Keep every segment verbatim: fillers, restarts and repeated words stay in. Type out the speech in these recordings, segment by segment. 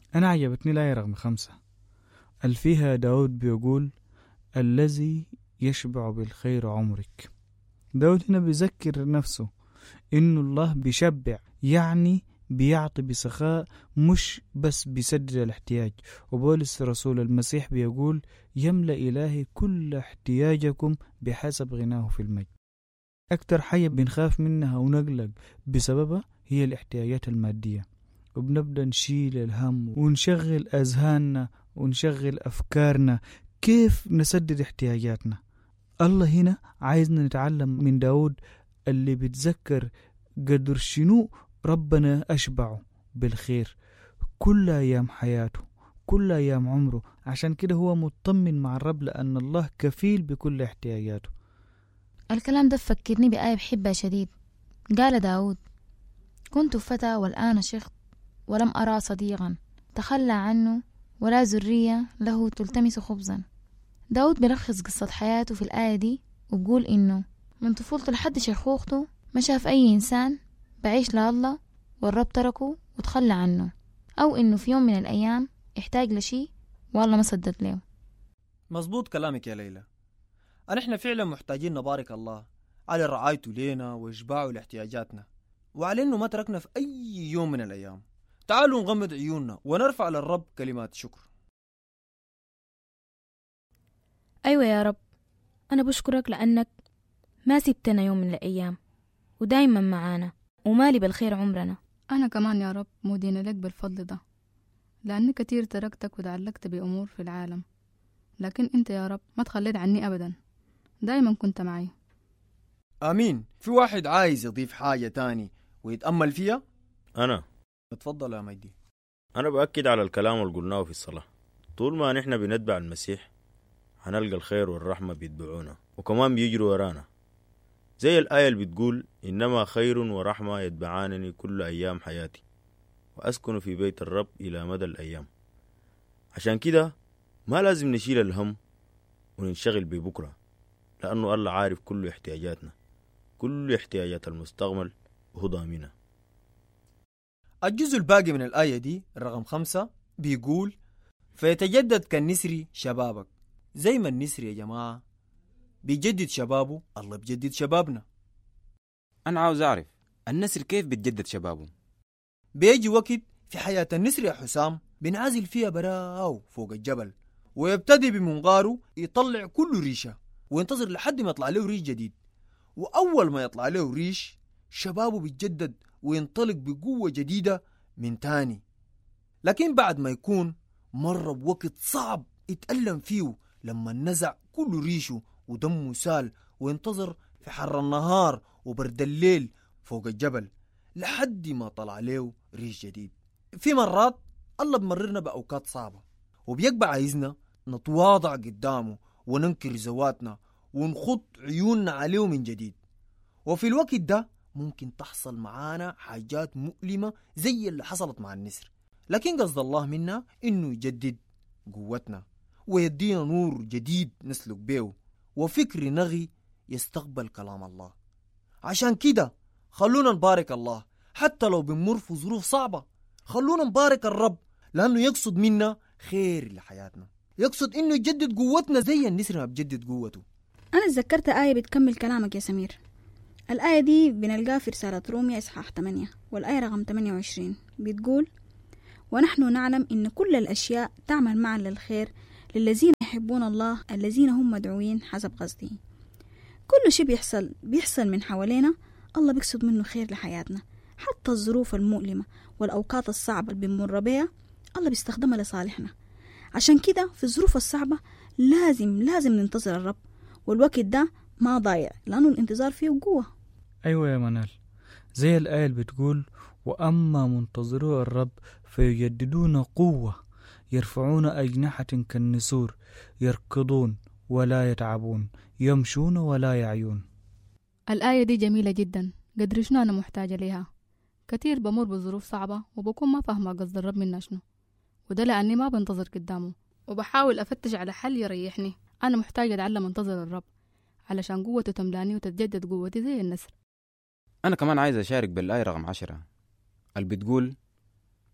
أنا عجبتني الآية رقم خمسة الفيها داود بيقول الذي يشبع بالخير عمرك. داود هنا بيذكر نفسه إنه الله بيشبع، يعني بيعطي بسخاء مش بس بيسدد الاحتياج. وبولس رسول المسيح بيقول يملأ إلهي كل احتياجكم بحسب غناه في المجد. أكتر حاجة بنخاف منها ونقلق بسببها هي الاحتياجات المادية، وبنبدأ نشيل الهم ونشغل أذهاننا ونشغل أفكارنا كيف نسدد احتياجاتنا. الله هنا عايزنا نتعلم من داود اللي بيتذكر قدر شنو ربنا أشبعه بالخير كل أيام حياته كل أيام عمره. عشان كده هو مطمن مع الرب لأن الله كفيل بكل احتياجاته. الكلام ده فكرني بآية بحبها شديد. قال داود كنت فتى والآن شيخ ولم أرى صديقا تخلى عنه ولا ذرية له تلتمس خبزا. داود بيلخص قصة حياته في الآية دي وبقول إنه من طفولته لحد شيخوخته ما شاف أي إنسان بعيش لله والرب تركه وتخلى عنه، أو إنه في يوم من الأيام يحتاج لشي والله ما سدد له. مظبوط كلامك يا ليلى. نحن فعلا محتاجين نبارك الله على رعايته لينا وإشباعه لاحتياجاتنا، وعلى إنه ما تركنا في أي يوم من الأيام. تعالوا نغمض عيوننا ونرفع للرب كلمات شكر. أيوة يا رب، أنا بشكرك لأنك ما سبتنا يوم من الأيام ودايما معانا ومالي بالخير عمرنا. أنا كمان يا رب مدينة لك بالفضل ده، لأني كتير تركتك وتعلقت بأمور في العالم، لكن أنت يا رب ما تخليت عني أبدا، دايما كنت معي. آمين. في واحد عايز يضيف حاجة تاني ويتأمل فيها؟ أنا اتفضل يا مجدي. أنا بأكد على الكلام اللي قلناه في الصلاة. طول ما نحن بنتبع المسيح هنلقى الخير والرحمة بيتبعونا وكمان بيجروا ورانا، زي الآية اللي بتقول إنما خير ورحمة يتبعانني كل أيام حياتي وأسكن في بيت الرب إلى مدى الأيام. عشان كده ما لازم نشيل الهم وننشغل ببكرة، لأنه الله عارف كل احتياجاتنا، كل احتياجات المستقبل وهو ضامنها. الجزء الباقي من الآية دي الرقم خمسة بيقول فيتجدد كالنسر شبابك. زي ما النسر يا جماعة بيجدد شبابه، الله بيجدد شبابنا. أنا عاوز أعرف النسر كيف بتجدد شبابه؟ بيجي وقت في حياة النسر يا حسام بنعزل فيها براو فوق الجبل، ويبتدي بمنقاره يطلع كل ريشة وينتظر لحد ما يطلع له ريش جديد. وأول ما يطلع له ريش شبابه بيتجدد وينطلق بقوة جديدة من تاني. لكن بعد ما يكون مر بوقت صعب يتألم فيه لما نزع كل ريشه ودمه سال وينتظر في حر النهار وبرد الليل فوق الجبل لحد ما طلع له ريش جديد. في مرات الله بمررنا بأوقات صعبة وبيقبع عايزنا نتواضع قدامه وننكر ذواتنا ونخط عيوننا عليه من جديد. وفي الوقت ده ممكن تحصل معانا حاجات مؤلمة زي اللي حصلت مع النسر، لكن قصد الله منا إنه يجدد قوتنا ويدينا نور جديد نسلك بيه وفكر نغي يستقبل كلام الله. عشان كده خلونا نبارك الله حتى لو بنمر في ظروف صعبة. خلونا نبارك الرب لأنه يقصد منا خير لحياتنا، يقصد إنه يجدد قوتنا زي النسر ما بجدد قوته. أنا تذكرت آية بتكمل كلامك يا سمير. الآية دي بنلقاها في رسالة روميا إصحاح ثمانية والآية رقم ثمانية وعشرين بتقول ونحن نعلم إن كل الأشياء تعمل معا للخير للذين يحبون الله الذين هم مدعوين حسب قصده. كل شيء بيحصل بيحصل من حوالينا الله بيقصد منه خير لحياتنا، حتى الظروف المؤلمة والأوقات الصعبة اللي بنمر بيها الله بيستخدمها لصالحنا. عشان كده في الظروف الصعبة لازم لازم ننتظر الرب، والوقت ده ما ضايع لأنه الانتظار فيه قوة. أيوة يا منال، زي الآية اللي بتقول وأما منتظرو الرب فيجددون قوة يرفعون أجنحة كالنسور يركضون ولا يتعبون يمشون ولا يعيون. الآية دي جميلة جدا، قدر شنو أنا محتاجة ليها. كتير بمر بظروف صعبة وبكون ما فاهمة قصد الرب منا شنو، وده لأني ما بنتظر قدامه وبحاول أفتش على حل يريحني. أنا محتاجة أتعلم أنتظر الرب علشان قوته تملاني وتتجدد قوتي زي النسر. أنا كمان عايز أشارك بالآية رقم عشرة اللي بتقول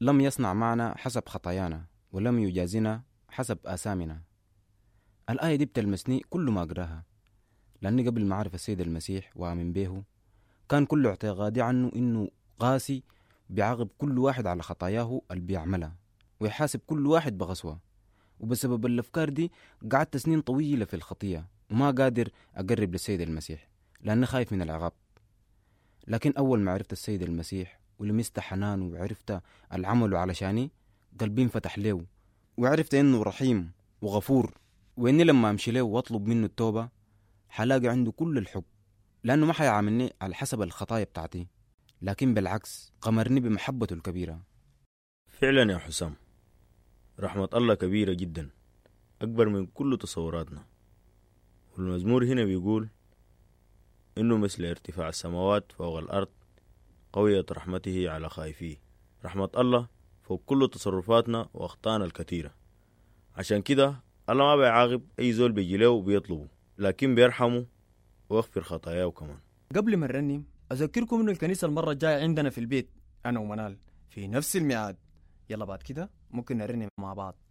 لم يصنع معنا حسب خطايانا ولم يجازنا حسب آثامنا. الآية دي بتلمسني كل ما أقراها، لأني قبل ما أعرف السيد المسيح وآمن به كان كل اعتقادي عنه إنه قاسي بيعاقب كل واحد على خطاياه اللي بيعملها ويحاسب كل واحد بغسوة. وبسبب الأفكار دي قعدت سنين طويلة في الخطية وما قادر أقرب للسيد المسيح لأني خايف من العقاب. لكن أول ما عرفت السيد المسيح ولمست حنانه وعرفت العمل علشاني قلبي انفتح له، وعرفت إنه رحيم وغفور، وإني لما أمشي له وأطلب منه التوبة حلاقي عنده كل الحب، لأنه ما حيعاملني على حسب الخطايا بتاعتي، لكن بالعكس قمرني بمحبته الكبيرة. فعلا يا حسام، رحمة الله كبيرة جدا أكبر من كل تصوراتنا. والمزمور هنا بيقول إنه مثل ارتفاع السماوات فوق الأرض قوية رحمته على خائفيه. رحمة الله فوق كل تصرفاتنا وأخطانا الكثيرة، عشان كده الله ما بيعاقب أي زول بيجي له وبيطلبه، لكن بيرحمه ويغفر خطاياه كمان. قبل ما نرنم أذكركم إنه الكنيسة المرة الجاية عندنا في البيت أنا ومنال في نفس الميعاد. يلا بعد كده ممكن نرنم مع بعض.